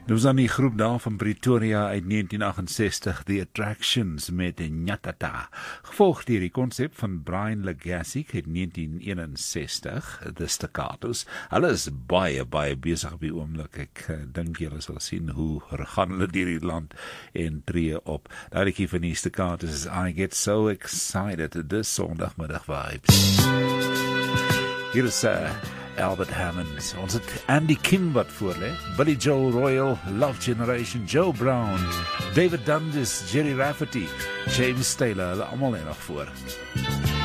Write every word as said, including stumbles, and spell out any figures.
Dit was dan die groep daar van Pretoria uit negentien achtensestig, The Attractions met Nyatata. Gevolg deur die konsep van Brian Legacy uit negentien eenenzestig, The Staccatos. Hulle is baie, baie besig op die oomblik. Ek uh, dink julle sal sien hoe gaan hulle deur die land en tree op. Nou die van die Staccatos is I Get So Excited, dis Sondagmiddag Vibes. Hier is uh, Albert Hammond. Ons het Andy Kim wat voorlê, Billy Joel Royal, Love Generation, Joe Brown, David Dundas, Jerry Rafferty, James Taylor, hulle almal lê nog voor.